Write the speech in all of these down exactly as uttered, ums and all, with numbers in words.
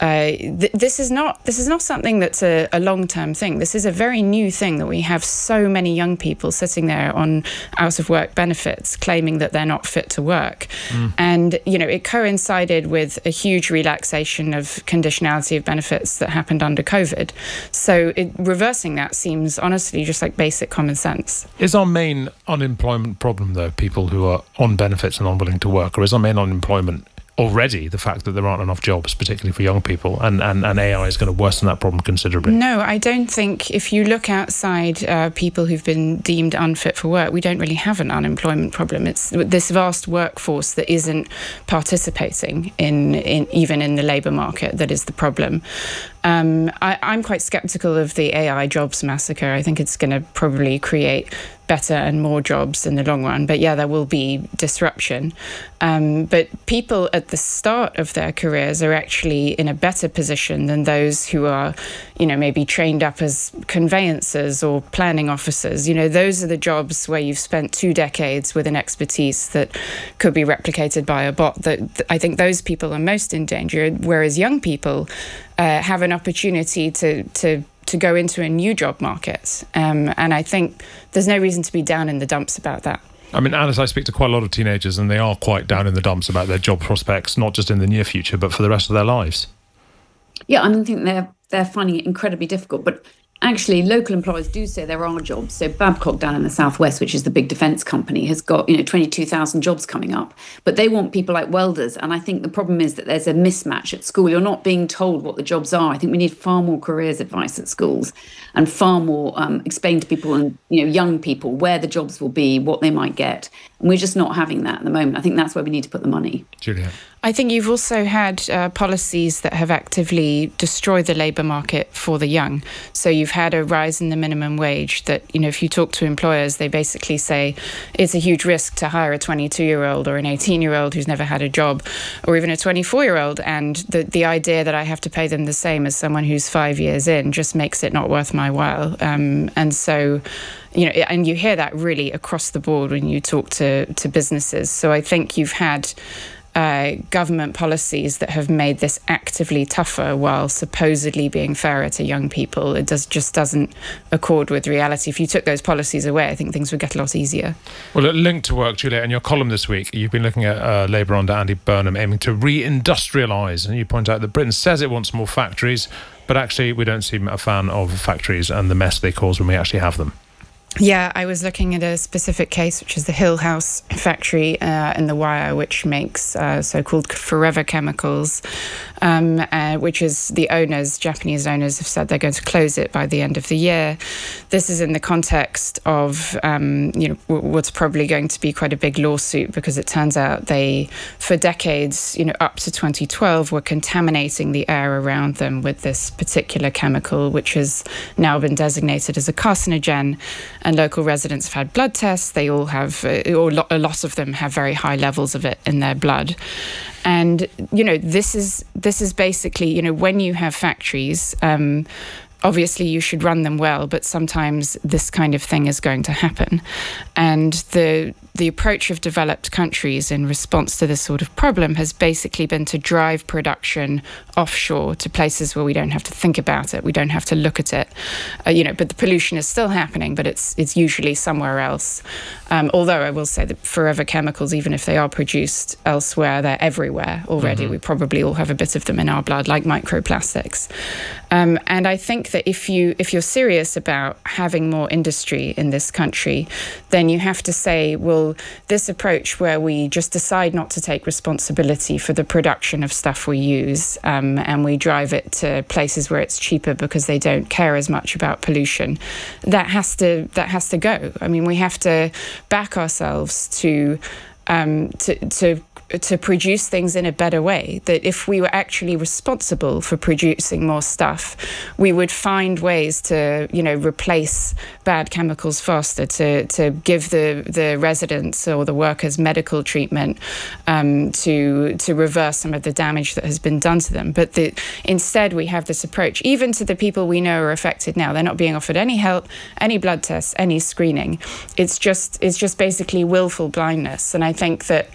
Uh, th- this is not this is not something that's a, a long-term thing. This is a very new thing that we have so many young people sitting there on out-of-work benefits claiming that they're not fit to work. Mm. And, you know, it coincided with a huge relaxation of conditionality of benefits that happened under COVID. So it, reversing that seems honestly just like basic common sense. Is our main unemployment problem, though, people who are on benefits and unwilling to work, or is our main unemployment already the fact that there aren't enough jobs, particularly for young people, and, and, and A I is going to worsen that problem considerably? No, I don't think. If you look outside uh, people who've been deemed unfit for work, we don't really have an unemployment problem. It's this vast workforce that isn't participating in, in even in the labour market that is the problem. Um, I, I'm quite sceptical of the A I jobs massacre. I think it's going to probably create better and more jobs in the long run. But yeah, there will be disruption. Um, but people at the start of their careers are actually in a better position than those who are, you know, maybe trained up as conveyancers or planning officers. You know, those are the jobs where you've spent two decades with an expertise that could be replicated by a bot. That I think those people are most in danger, whereas young people uh, have an opportunity to to to go into a new job market. Um, and I think there's no reason to be down in the dumps about that. I mean, Alice, I speak to quite a lot of teenagers and they are quite down in the dumps about their job prospects, not just in the near future, but for the rest of their lives. Yeah, I mean, I think they're, they're finding it incredibly difficult. But actually, local employers do say there are jobs. So Babcock down in the southwest, which is the big defence company, has got, you know, twenty-two thousand jobs coming up. But they want people like welders. And I think the problem is that there's a mismatch at school. You're not being told what the jobs are. I think we need far more careers advice at schools and far more um, explain to people and, you know, young people where the jobs will be, what they might get. And we're just not having that at the moment. I think that's where we need to put the money. Julia. I think you've also had uh, policies that have actively destroyed the labour market for the young. So you've had a rise in the minimum wage that, you know, if you talk to employers, they basically say it's a huge risk to hire a twenty-two-year-old or an eighteen-year-old who's never had a job, or even a twenty-four-year-old. And the, the idea that I have to pay them the same as someone who's five years in just makes it not worth my while. Um, and so... You know, and you hear that really across the board when you talk to, to businesses. So I think you've had uh, government policies that have made this actively tougher while supposedly being fairer to young people. It does just doesn't accord with reality. If you took those policies away, I think things would get a lot easier. Well, linked to work, Julia, in your column this week, you've been looking at uh, Labour under Andy Burnham aiming to re-industrialise, and you point out that Britain says it wants more factories, but actually we don't seem a fan of factories and the mess they cause when we actually have them. Yeah, I was looking at a specific case, which is the Hill House factory uh, in The Wire, which makes uh, so-called forever chemicals, um, uh, which is the owners, Japanese owners, have said they're going to close it by the end of the year. This is in the context of, um, you know, what's probably going to be quite a big lawsuit, because it turns out they, for decades, you know, up to twenty twelve, were contaminating the air around them with this particular chemical, which has now been designated as a carcinogen. And local residents have had blood tests. They all have, or a lot of them have very high levels of it in their blood. And, you know, this is this is basically, you know, when you have factories, um, obviously you should run them well, but sometimes this kind of thing is going to happen. And the the approach of developed countries in response to this sort of problem has basically been to drive production offshore to places where we don't have to think about it, we don't have to look at it, uh, you know. But the pollution is still happening, but it's it's usually somewhere else. Um, although I will say that forever chemicals, even if they are produced elsewhere, they're everywhere already. Mm-hmm. We probably all have a bit of them in our blood, like microplastics. Um, and I think that if you if you're serious about having more industry in this country, then you have to say, well, this approach where we just decide not to take responsibility for the production of stuff we use, um, and we drive it to places where it's cheaper because they don't care as much about pollution, that has to that has to go. I mean, we have to back ourselves to um, to to to produce things in a better way, that if we were actually responsible for producing more stuff, we would find ways to, you know, replace bad chemicals faster, to to give the the residents or the workers medical treatment, um, to to reverse some of the damage that has been done to them. But the, instead we have this approach, even to the people we know are affected now. They're not being offered any help, any blood tests, any screening. It's just it's just basically willful blindness. And I think that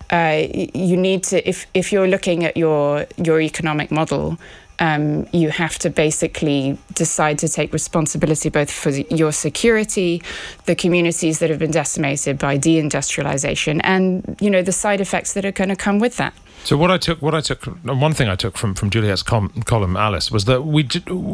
uh, you need to, if, if you're looking at your, your economic model, Um, you have to basically decide to take responsibility both for your security, the communities that have been decimated by deindustrialization, and, you know, the side effects that are going to come with that. So what I took, what I took, one thing I took from from Juliet's com- column, Alice, was that we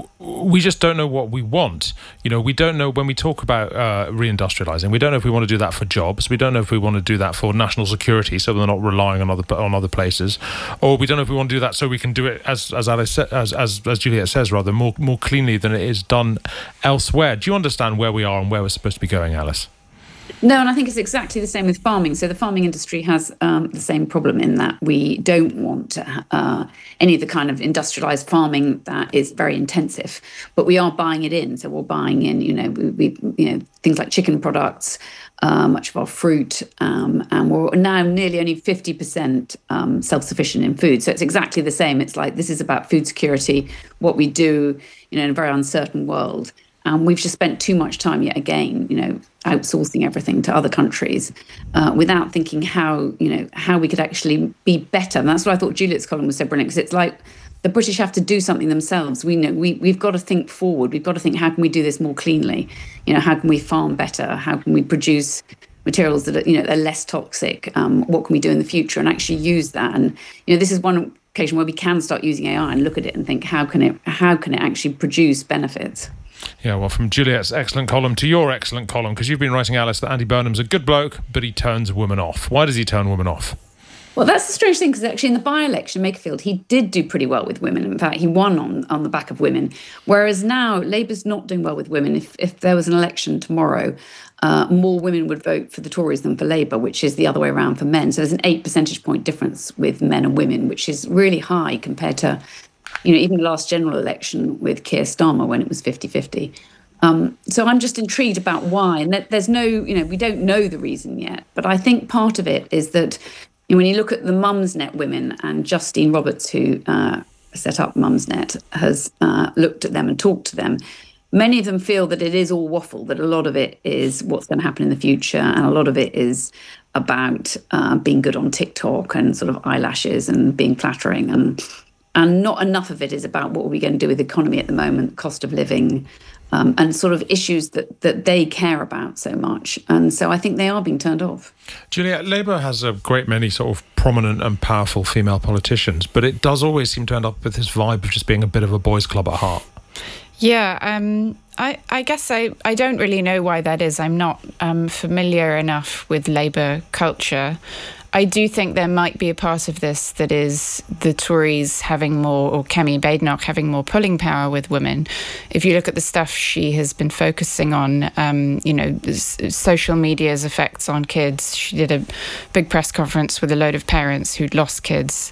we just don't know what we want. You know, we don't know when we talk about uh, reindustrializing. We don't know if we want to do that for jobs. We don't know if we want to do that for national security, so we're not relying on other on other places, or we don't know if we want to do that so we can do it as as Alice said, as as as Juliet says, rather more more cleanly than it is done elsewhere. Do you understand where we are and where we're supposed to be going, Alice? No, and I think it's exactly the same with farming. So the farming industry has um, the same problem in that we don't want uh, any of the kind of industrialized farming that is very intensive, but we are buying it in. So we're buying in, you know, we, we you know, things like chicken products, uh, much of our fruit, um, and we're now nearly only fifty percent um, self-sufficient in food. So it's exactly the same. It's like this is about food security, what we do, you know, in a very uncertain world. And we've just spent too much time yet again, you know, outsourcing everything to other countries uh, without thinking how, you know, how we could actually be better. And that's what I thought Juliet's column was so brilliant, because it's like the British have to do something themselves. We know we, we've got to think forward. We've got to think, how can we do this more cleanly? You know, how can we farm better? How can we produce materials that are, you know, are less toxic? Um, what can we do in the future and actually use that? And, you know, this is one occasion where we can start using A I and look at it and think, how can it, how can it actually produce benefits? Yeah, well, from Juliet's excellent column to your excellent column, because you've been writing, Alice, that Andy Burnham's a good bloke, but he turns women off. Why does he turn women off? Well, that's the strange thing, because actually in the by-election, Makerfield, he did do pretty well with women. In fact, he won on, on the back of women. Whereas now, Labour's not doing well with women. If, if there was an election tomorrow, uh, more women would vote for the Tories than for Labour, which is the other way around for men. So there's an eight percentage point difference with men and women, which is really high compared to, you know, even the last general election with Keir Starmer when it was fifty-fifty. Um, so I'm just intrigued about why. And that there's no, you know, we don't know the reason yet. But I think part of it is that, you know, when you look at the Mumsnet women, and Justine Roberts, who uh, set up Mumsnet, has uh, looked at them and talked to them, many of them feel that it is all waffle, that a lot of it is what's going to happen in the future. And a lot of it is about uh, being good on TikTok and sort of eyelashes and being flattering, and And not enough of it is about what are we going to do with the economy at the moment, cost of living, um, and sort of issues that, that they care about so much. And so I think they are being turned off. Juliet, Labour has a great many sort of prominent and powerful female politicians, but it does always seem to end up with this vibe of just being a bit of a boys' club at heart. Yeah, um, I, I guess I, I don't really know why that is. I'm not um, familiar enough with Labour culture. I do think there might be a part of this that is the Tories having more, or Kemi Badenoch having more pulling power with women. If you look at the stuff she has been focusing on, um, you know, social media's effects on kids. She did a big press conference with a load of parents who'd lost kids.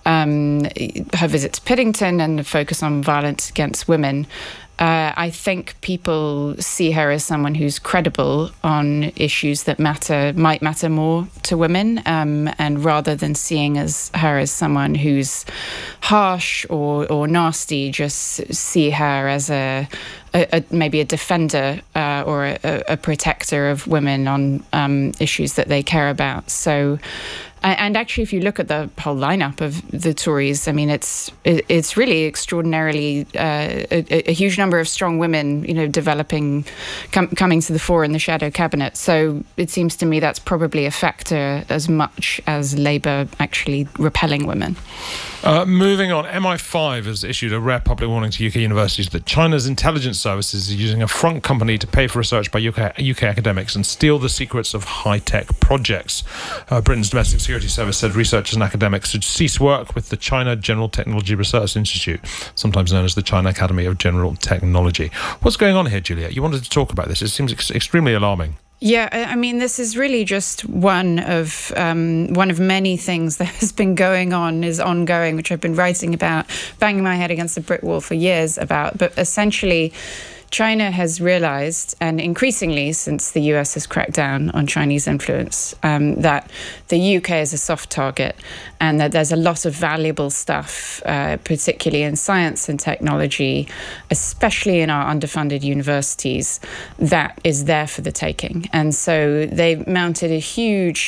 Um, her visit to Piddington and the focus on violence against women. Uh, I think people see her as someone who's credible on issues that matter, might matter more to women, um, and rather than seeing as her as someone who's harsh or, or nasty, just see her as a, a, a maybe a defender uh, or a, a protector of women on um, issues that they care about. So. And actually, if you look at the whole lineup of the Tories, I mean, it's it's really extraordinarily uh, a, a huge number of strong women, you know, developing, com- coming to the fore in the shadow cabinet. So it seems to me that's probably a factor as much as Labour actually repelling women. Uh, moving on, M I five has issued a rare public warning to U K universities that China's intelligence services are using a front company to pay for research by U K, U K academics and steal the secrets of high-tech projects. Uh, Britain's domestic security service said researchers and academics should cease work with the China General Technology Research Institute, sometimes known as the China Academy of General Technology. What's going on here, Juliet? You wanted to talk about this. It seems ex- extremely alarming. Yeah, I mean, this is really just one of um, one of many things that has been going on, is ongoing, which I've been writing about, banging my head against a brick wall for years about. But essentially, China has realized, and increasingly since the U S has cracked down on Chinese influence, um, that the U K is a soft target, and that there's a lot of valuable stuff, uh, particularly in science and technology, especially in our underfunded universities, that is there for the taking. And so they've mounted a huge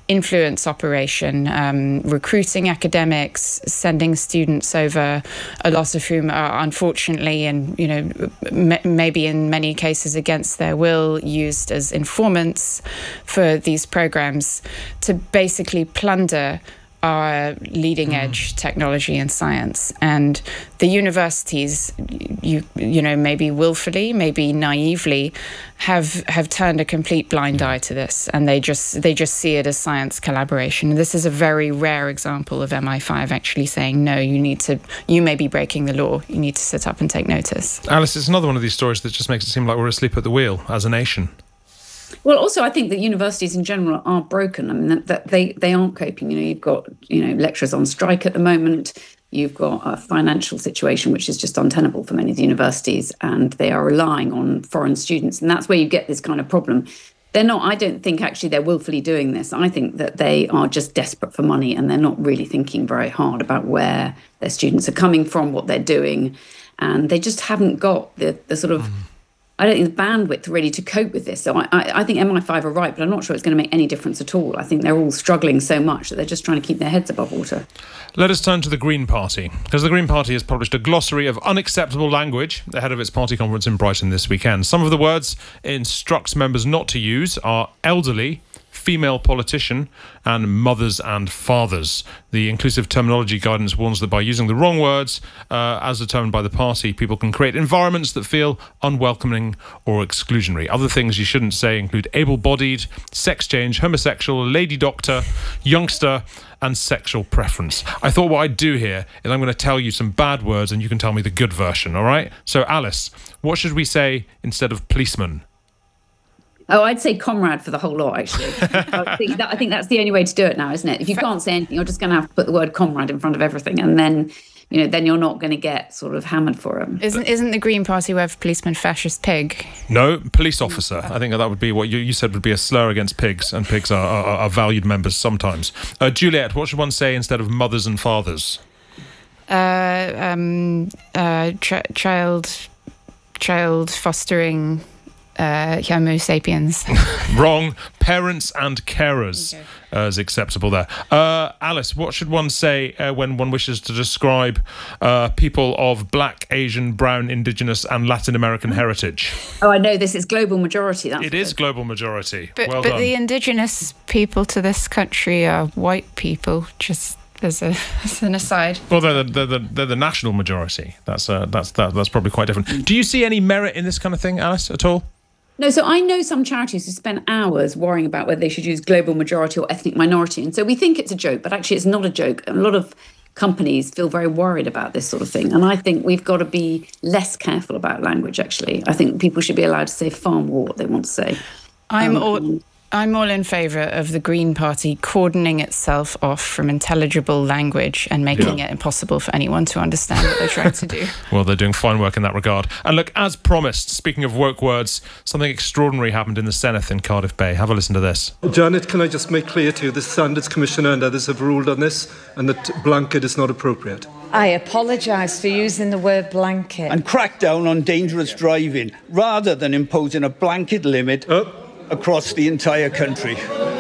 influence operation, um, recruiting academics, sending students over, a lot of whom are unfortunately and, you know, m- maybe in many cases against their will, used as informants for these programs to basically plunder our leading edge mm. technology and science. And the universities, you you know, maybe willfully, maybe naively, have have turned a complete blind eye to this, and they just they just see it as science collaboration. And this is a very rare example of M I five actually saying, no, you need to, you may be breaking the law, you need to sit up and take notice. Alice, it's another one of these stories that just makes it seem like we're asleep at the wheel as a nation. Well, also, I think that universities in general are broken. I mean, that, that they, they aren't coping. You know, you've got, you know, lecturers on strike at the moment. You've got a financial situation which is just untenable for many of the universities, and they are relying on foreign students. And that's where you get this kind of problem. They're not, I don't think actually they're willfully doing this. I think that they are just desperate for money, and they're not really thinking very hard about where their students are coming from, what they're doing. And they just haven't got the, the sort of... Mm. I don't think the bandwidth really to cope with this. So I, I, I think M I five are right, but I'm not sure it's going to make any difference at all. I think they're all struggling so much that they're just trying to keep their heads above water. Let us turn to the Green Party, because the Green Party has published a glossary of unacceptable language ahead of its party conference in Brighton this weekend. Some of the words it instructs members not to use are elderly, female politician, and mothers and fathers. The inclusive terminology guidance warns that by using the wrong words, uh, as determined by the party, people can create environments that feel unwelcoming or exclusionary. Other things you shouldn't say include able-bodied, sex change, homosexual, lady doctor, youngster, and sexual preference. I thought what I'd do here is I'm going to tell you some bad words and you can tell me the good version, all right? So, Alice, what should we say instead of policeman? Oh, I'd say comrade for the whole lot, actually. I, think that, I think that's the only way to do it now, isn't it? If you can't say anything, you're just going to have to put the word comrade in front of everything, and then, you know, then you're not going to get sort of hammered for it. Isn't isn't the Green Party word for policeman fascist pig? No, police officer. I think that would be what you, you said would be a slur against pigs, and pigs are, are, are valued members sometimes. Uh, Juliet, what should one say instead of mothers and fathers? Uh, um, uh, ch- child, child fostering... Uh, Homo sapiens. Wrong. Parents and carers okay. uh, is acceptable there. Uh, Alice, what should one say uh, when one wishes to describe uh, people of black, Asian, brown, indigenous and Latin American heritage? Oh, I know, this is global majority. That's it good. is global majority. But, well but done. The indigenous people to this country are white people, just... As, a, as an aside. Well, they're the, they're the, they're the national majority. That's uh, that's that, that's probably quite different. Do you see any merit in this kind of thing, Alice, at all? No, so I know some charities who spend hours worrying about whether they should use global majority or ethnic minority. And so we think it's a joke, but actually it's not a joke. A lot of companies feel very worried about this sort of thing. And I think we've got to be less careful about language, actually. I think people should be allowed to say far more what they want to say. I'm um, all... I'm all in favour of the Green Party cordoning itself off from intelligible language and making yeah. it impossible for anyone to understand what they're trying to do. Well, they're doing fine work in that regard. And look, as promised, speaking of woke words, something extraordinary happened in the Senedd in Cardiff Bay. Have a listen to this. Janet, can I just make clear to you, the Standards Commissioner and others have ruled on this, and that blanket is not appropriate. I apologise for using the word blanket. And crack down on dangerous driving, rather than imposing a blanket limit... Oh. across the entire country.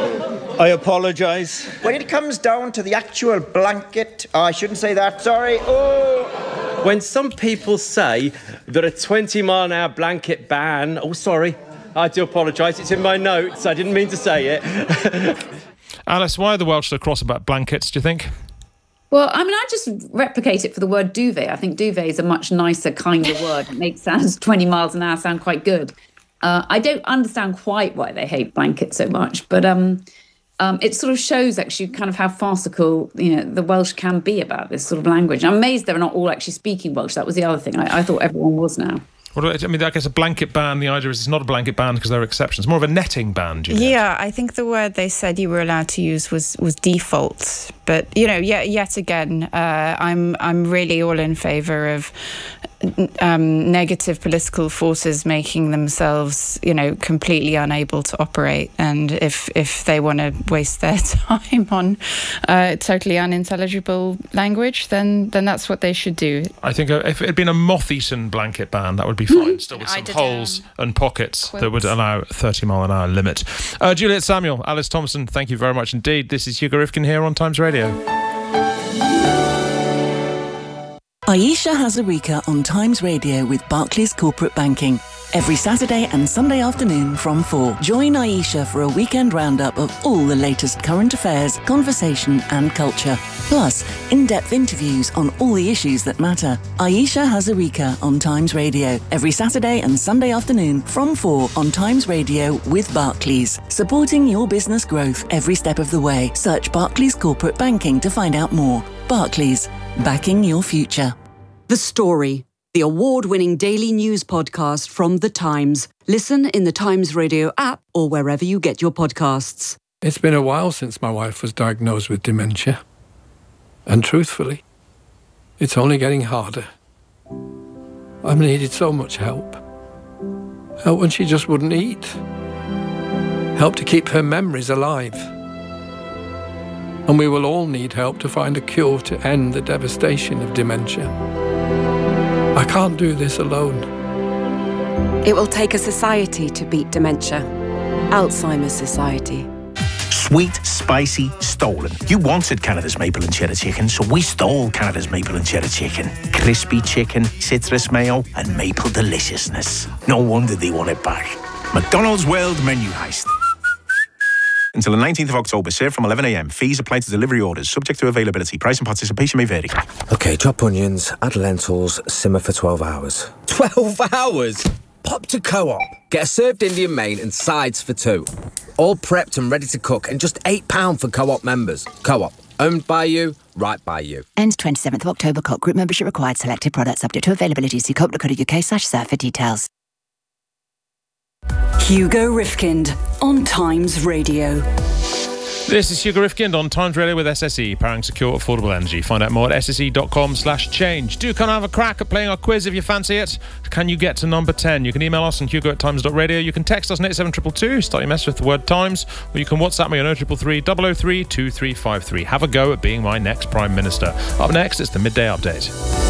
I apologise. When it comes down to the actual blanket, oh, I shouldn't say that, sorry. Oh. When some people say that a twenty mile an hour blanket ban, oh, sorry, I do apologise, it's in my notes, I didn't mean to say it. Alice, why are the Welsh so cross about blankets, do you think? Well, I mean, I just replicate it for the word duvet. I think duvet is a much nicer, kinder word. It makes sounds twenty miles an hour sound quite good. Uh, I don't understand quite why they hate blankets so much, but um, um, it sort of shows actually kind of how farcical, you know, the Welsh can be about this sort of language. I'm amazed they're not all actually speaking Welsh. That was the other thing. I, I thought everyone was now. Well, I mean, I guess a blanket ban, the idea is it's not a blanket ban because there are exceptions. It's more of a netting ban, do you know? Yeah, I think the word they said you were allowed to use was, was default But you know, yet yet again, uh, I'm I'm really all in favour of um, negative political forces making themselves, you know, completely unable to operate. And if if they want to waste their time on uh, totally unintelligible language, then then that's what they should do. I think if it had been a moth-eaten blanket ban, that would be fine. Still with some did, holes um, and pockets quotes. that would allow thirty mile an hour limit. Uh, Juliet Samuel, Alice Thompson, thank you very much indeed. This is Hugo Rifkin here on Times Radio. Aisha Hazarika on Times Radio with Barclays Corporate Banking. Every Saturday and Sunday afternoon from four. Join Aisha for a weekend roundup of all the latest current affairs, conversation and culture. Plus, in-depth interviews on all the issues that matter. Aisha Hazarika on Times Radio. Every Saturday and Sunday afternoon from four on Times Radio with Barclays. Supporting your business growth every step of the way. Search Barclays Corporate Banking to find out more. Barclays, backing your future. The Story, the award-winning daily news podcast from The Times. Listen in the Times Radio app or wherever you get your podcasts. It's been a while since my wife was diagnosed with dementia. And truthfully, it's only getting harder. I've needed so much help. Help when she just wouldn't eat. Help to keep her memories alive. And we will all need help to find a cure to end the devastation of dementia. I can't do this alone. It will take a society to beat dementia. Alzheimer's Society. Sweet, spicy, stolen. You wanted Canada's maple and cheddar chicken, so we stole Canada's maple and cheddar chicken. Crispy chicken, citrus mayo, and maple deliciousness. No wonder they want it back. McDonald's World Menu Heist. Until the nineteenth of October, served from eleven a m. Fees apply to delivery orders, subject to availability. Price and participation may vary. OK, chop onions, add lentils, simmer for twelve hours. twelve hours? Pop to Co-op. Get a served Indian main and sides for two. All prepped and ready to cook, and just eight pounds for Co-op members. Co-op. Owned by you, right by you. Ends twenty-seventh of October. Co-op group membership required. Selected products subject to availability. See co op dot co dot U K slash serve for details. Hugo Rifkind on Times Radio. This is Hugo Rifkind on Times Radio with S S E, powering secure, affordable energy. Find out more at s s e dot com slash change. Do come and have a crack at playing our quiz if you fancy it. Can you get to number ten? You can email us on hugo at times dot radio. You can text us on eight seven two two, start your message with the word Times, or you can WhatsApp me on oh three three three, double oh three, two three five three. Have a go at being my next Prime Minister. Up next, it's the Midday Update.